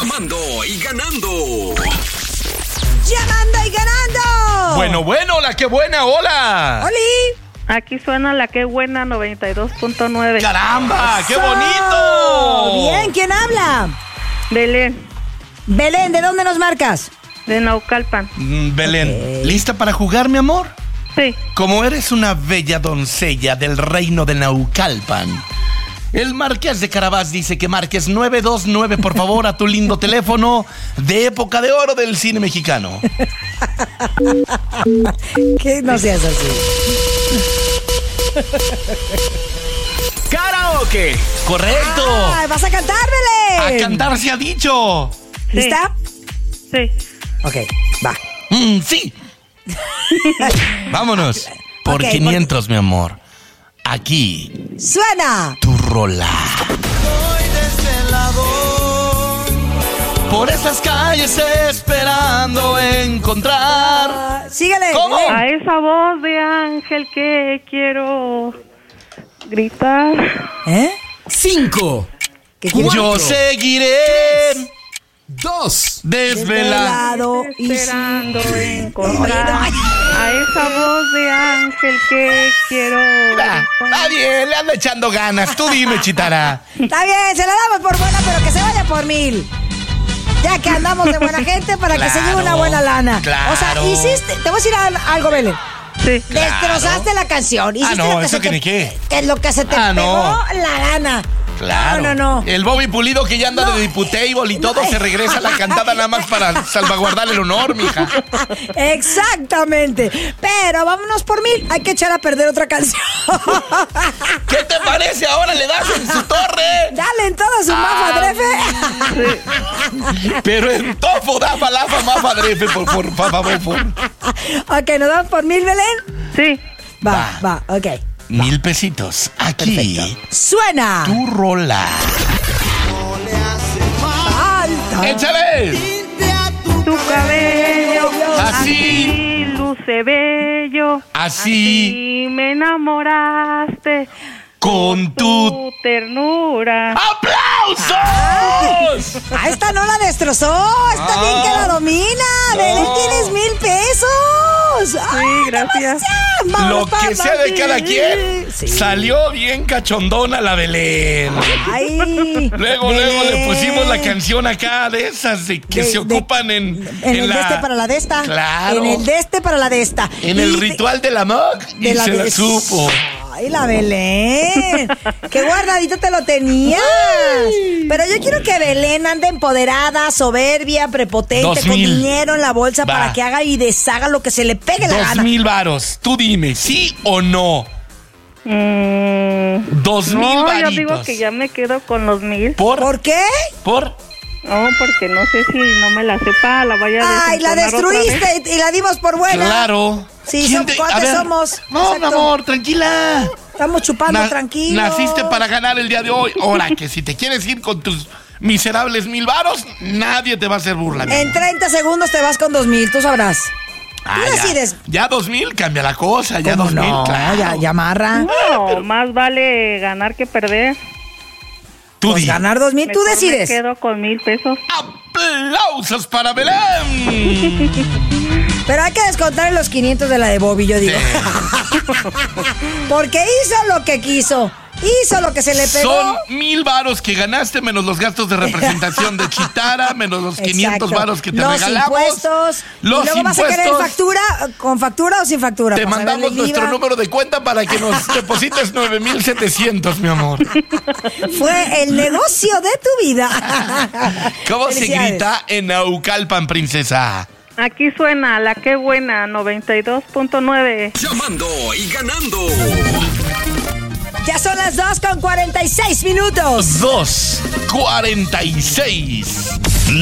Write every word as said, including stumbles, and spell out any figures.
Llamando y ganando. Llamando y ganando. Bueno, bueno, la que buena, hola. ¡Oli! Aquí suena la que buena noventa y dos punto nueve. ¡Caramba! ¡Qué ¡Eso! bonito! Bien, ¿quién habla? Belén, Belén, ¿de dónde nos marcas? de Naucalpan. Mm, Belén, Ok. ¿lista para jugar, mi amor? Sí. Como eres una bella doncella del reino de Naucalpan, el Marqués de Carabás dice que marques nueve dos nueve, por favor, a tu lindo teléfono de época de oro del cine mexicano. Que no seas así. Karaoke. ¡Correcto! Ay, vas a cantar, ¡A Belén. cantar se ha dicho! Sí. ¿Lista? Sí. Ok, va. Mm, ¡Sí! Vámonos. Por Ok, quinientos, mi amor. Aquí, Suena. tu rola. Por esas calles esperando encontrar. Ah, síguele. ¿Cómo? Belén. A esa voz de ángel que quiero gritar. ¿Eh? Cinco. ¿Qué quieres? Yo seguiré Dos. desvelado. Desvelado y Esperando sí. encontrar Ay, a esa voz de ángel que quiero Mira, gritar. está bien, le anda echando ganas. Tú dime, Chitara. Está bien, se la damos por buena, pero que se vaya por mil. Ya que andamos de buena gente para que se lleve una Claro, buena lana. claro. O sea, hiciste, te voy a decir al- algo, Belén. Sí. Destrozaste la canción. Hiciste no, lo que eso se que te, ni qué. Que es lo que se te Ah, pegó no. la gana. Claro. No, no, no. El Bobby Pulido que ya anda No. de diputable y todo No. se regresa a la cantada nada más para salvaguardar el honor, mija. Exactamente. Pero vámonos por mil. Hay que echar a perder otra canción. ¿Qué te parece? Ahora le das en su torre. Dale en toda su mafa, drefe. Pero en tofo da palafa más padrefe, por, por, por favor. por. Ok, ¿nos damos por mil, Belén? Sí. Va, va, ok. Mil pesitos. Aquí. Perfecto. Suena. Tu rola. Alta. ¡Échale! Tu cabello Así. luce bello. Así. Y me enamoraste Con tu tu ternura. ¡aplausos! A esta no la destrozó. Está bien que la domina. Belén, tienes mil pesos. Sí, gracias. Lo que sea de cada quien. Sí. Salió bien cachondona la Belén. Ay, Luego, Belén. luego le pusimos la canción acá de esas de que De- se de- ocupan en, En, el la- de este para la de esta. Claro. En el de este para la de esta. en Y el de- ritual del amor y de la se de- la supo. Ay, la Belén. Qué guardadito te lo tenías. Pero yo quiero que Belén ande empoderada, soberbia, prepotente, Dos con mil. dinero en la bolsa Va. para que haga y deshaga lo que se le pegue la Dos gana. mil varos. Tú dime, ¿sí o no? Mm, Dos mil no, yo varitos. digo que ya me quedo con los mil. ¿Por? ¿Por qué? ¿Por? No, porque no sé si no me la sepa, la vaya a Ay, la desentonar otra vez. destruiste y, y la dimos por buena. Claro. Sí, ¿Quién son- te- ¿cuántos a ver, somos? No, mi Exacto. amor, tranquila. Estamos chupando Na- tranquilo. Naciste para ganar el día de hoy. Ahora que si te quieres ir con tus miserables mil varos, nadie te va a hacer burla. mi En amor. treinta segundos te vas con dos mil, tú sabrás. Ah, tú ya. decides. Ya dos mil cambia la cosa, ya ¿Cómo dos mil, no? claro. Ya, ya amarra. No, más vale ganar que perder. Tú Pues di. ganar dos mil, tú Mejor decides. Me quedo con mil pesos. ¡Aplausos para Belén! Pero hay que descontar los quinientos de la de Bobby, yo digo. Porque hizo lo que quiso. Hizo lo que se le pegó. Son mil varos que ganaste menos los gastos de representación de Chitara, menos los quinientos Exacto. varos que te los regalamos. Impuestos, Los y luego vas a querer impuestos. factura, ¿con factura o sin factura? Te Para saberle mandamos el nuestro IVA. número de cuenta para que nos deposites nueve mil setecientos, mi amor. Fue el negocio de tu vida. ¿Cómo se Felicidades. grita en Naucalpan, princesa? Aquí suena la que buena, noventa y dos punto nueve. Llamando y ganando. Ya son las dos con cuarenta y seis minutos. dos cuarenta y seis.